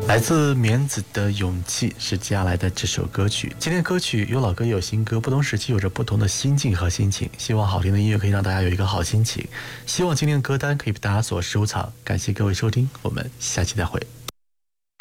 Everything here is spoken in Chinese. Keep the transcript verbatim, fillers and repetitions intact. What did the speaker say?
来自棉子的勇气是接下来的这首歌曲。今天歌曲有老歌也有新歌，不同时期有着不同的心境和心情。希望好听的音乐可以让大家有一个好心情。希望今天的歌单可以被大家所收藏。感谢各位收听，我们下期再会。